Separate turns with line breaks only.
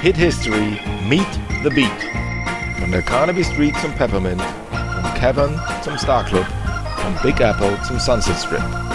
Hit History, Meet the Beat. Von der Carnaby Street zum Peppermint, vom Cavern zum Star Club, vom Big Apple zum Sunset Strip.